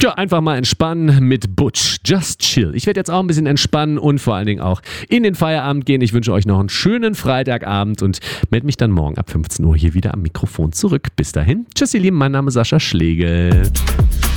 Tja, einfach mal entspannen mit Butch. Just chill. Ich werde jetzt auch ein bisschen entspannen und vor allen Dingen auch in den Feierabend gehen. Ich wünsche euch noch einen schönen Freitagabend und melde mich dann morgen ab 15 Uhr hier wieder am Mikrofon zurück. Bis dahin. Tschüss, ihr Lieben. Mein Name ist Sascha Schlegel.